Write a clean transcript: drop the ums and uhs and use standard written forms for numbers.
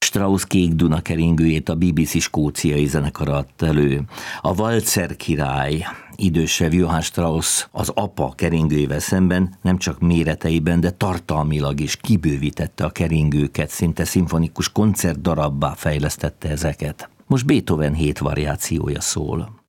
Strauss Kék Duna keringőjét a BBC skóciai zenekar adta elő. A Walzer király, idősebb Johann Strauss az apa keringőjével szemben nem csak méreteiben, de tartalmilag is kibővítette a keringőket, szinte szimfonikus koncertdarabbá fejlesztette ezeket. Most Beethoven 7 variációja szól.